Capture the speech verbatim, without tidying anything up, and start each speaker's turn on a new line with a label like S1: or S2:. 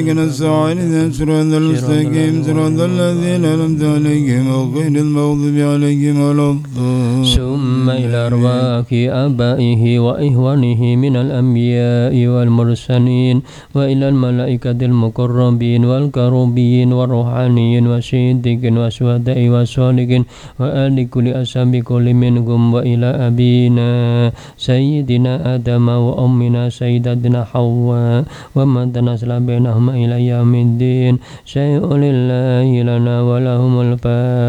S1: نستعين صراط المستقيم صراط الذين أنعمت عليهم غير المغضوب عليهم ولا الضالين.
S2: ثم إلى أرواح آبائه وإخوانه من الأنبياء والمرسلين وإلى الملائكة المقربين والكروبين والروحانيين والصديقين والشهداء والصالحين وآل كل أصحاب كل منهم وإلى أبينا سيدنا آدم وأمنا سيدتنا حواء ومن تنزل بينهما إلى يوم الدين شيء لله لنا ولهم الفاتحة.